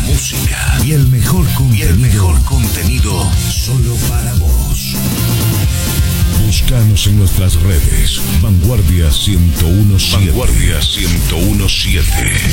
música y el mejor contenido solo para vos. Búscanos en nuestras redes. Vanguardia 1017. Vanguardia 1017.